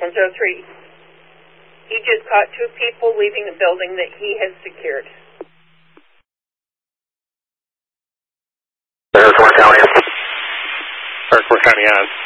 103. He just caught 2 people leaving the building that he has secured. There's County on.